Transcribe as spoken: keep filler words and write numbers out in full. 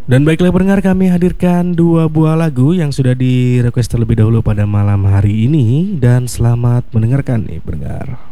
Dan baiklah pendengar, kami hadirkan dua buah lagu yang sudah di request terlebih dahulu pada malam hari ini. Dan selamat mendengarkan nih pendengar.